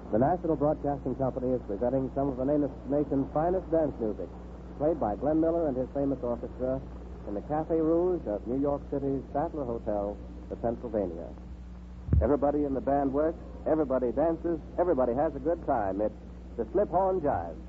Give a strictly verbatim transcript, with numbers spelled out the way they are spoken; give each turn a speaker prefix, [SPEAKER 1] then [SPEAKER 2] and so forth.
[SPEAKER 1] The National Broadcasting Company is presenting some of the nation's finest dance music, played by Glenn Miller and his famous orchestra in the Café Rouge of New York City's Statler Hotel, the Pennsylvania. Everybody in the band works, everybody dances, everybody has a good time. It's the Slip Horn Jive.